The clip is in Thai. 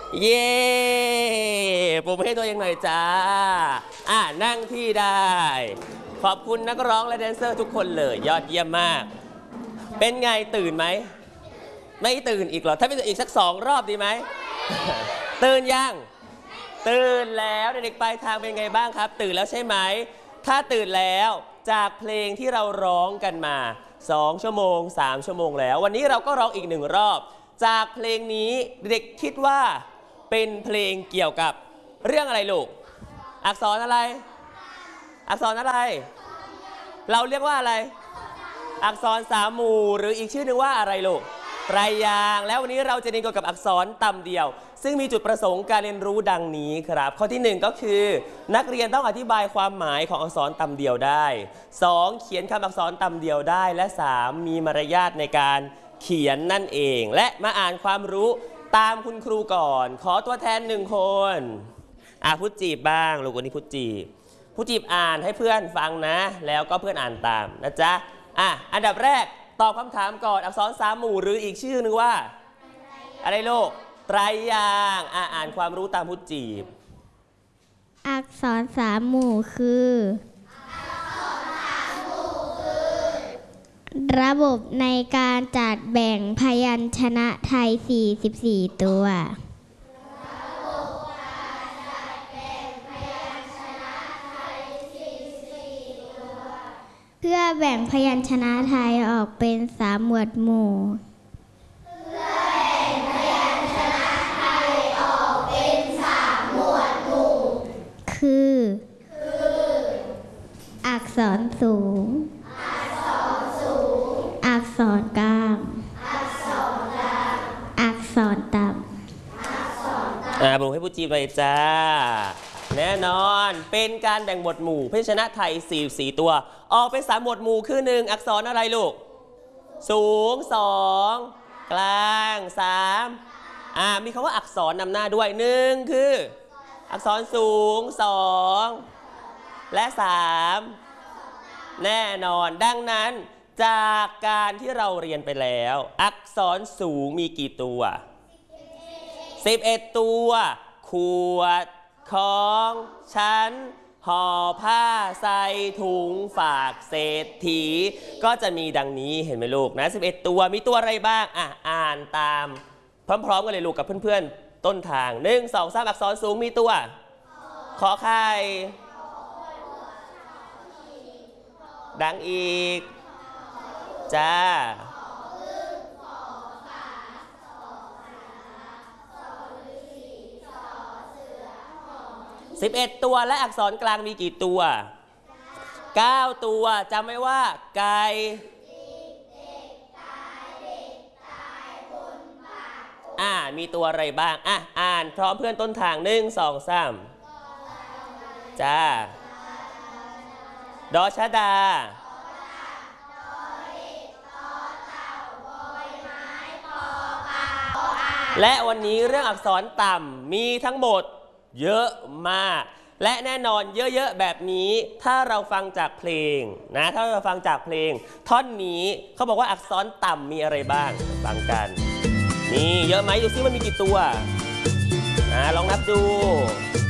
เย้ปรบมือให้ตัวเองหน่อยจ้านั่งที่ได้ขอบคุณนักร้องและแดนเซอร์ทุกคนเลยยอดเยี่ยมมากเป็นไงตื่นไหมไม่ตื่นอีกเหรอถ้าไม่ตื่นอีกสัก2 รอบดีไหม ตื่นยังตื่นแล้วเด็กๆปลายทางเป็นไงบ้างครับตื่นแล้วใช่ไหมถ้าตื่นแล้วจากเพลงที่เราร้องกันมา2 ชั่วโมง3 ชั่วโมงแล้ววันนี้เราก็ร้องอีก1 รอบจากเพลงนี้เด็กคิดว่าเป็นเพลงเกี่ยวกับเรื่องอะไรลูกอักษรอะไรอักษรอะไรเราเรียกว่าอะไรอักษร3 หมู่หรืออีกชื่อหนึ่งว่าอะไรลูกไตรยางค์แล้ววันนี้เราจะเรียนเกี่ยวกับอักษรต่ำเดียวซึ่งมีจุดประสงค์การเรียนรู้ดังนี้ครับข้อที่1ก็คือนักเรียนต้องอธิบายความหมายของอักษรต่ำเดียวได้2เขียนคำอักษรต่ำเดียวได้และ3มีมารยาทในการเขียนนั่นเองและมาอ่านความรู้ตามคุณครูก่อนขอตัวแทน1 คนพุทธจีบบ้างลูกวันนี้พุทธจีบอ่านให้เพื่อนฟังนะแล้วก็เพื่อนอ่านตามนะจ๊ะอันดับแรกตอบคำถามก่อนอักษร3 หมู่หรืออีกชื่อหนึ่งว่าอะไรลูกไตรยางค์อ่านความรู้ตามพุทธจีบอักษร3 หมู่คือระบบในการจัดแบ่งพยัญชนะไทย44 ตัวเพื่อแบ่งพยัญชนะไทยออกเป็น3 หมวดหมู่คืออักษรสูงอักษรกลางอักษรต่ำผมให้ผู้จีบไปจ้าแน่นอนเป็นการแบ่งหมวดหมู่พยัญชนะไทย44 ตัวออกเป็น3 หมวดหมู่คือ1อักษรอะไรลูกสูง2กลาง3มีคำว่าอักษรนำหน้าด้วย1คืออักษรสูง2และ3แน่นอนดังนั้นจากการที่เราเรียนไปแล้วอักษรสูงมีกี่ตัว11 ตัวขวดของฉันห่อผ้าใส่ถุงฝากเศรษฐีก็จะมีดังนี้เห็นไหมลูกนะ11 ตัวมีตัวอะไรบ้างอ่านตามพร้อมๆกันเลยลูกกับเพื่อนๆต้นทาง1 2 3อักษรสูงมีตัวขอไข่ดังอีกจ้า11 ตัวและอักษรกลางมีกี่ตัว9 ตัวจำไว้ว่าไก่มีตัวอะไรบ้างอ่านพร้อมเพื่อนต้นทาง1 2 3จ้าดอชดาและวันนี้เรื่องอักษรต่ำมีทั้งหมดเยอะมากและแน่นอนเยอะๆแบบนี้ถ้าเราฟังจากเพลงนะถ้าเราฟังจากเพลงท่อนนี้เขาบอกว่าอักษรต่ำมีอะไรบ้างฟังกันนี่เยอะไหมดูซิมันมีกี่ตัวลองนับดู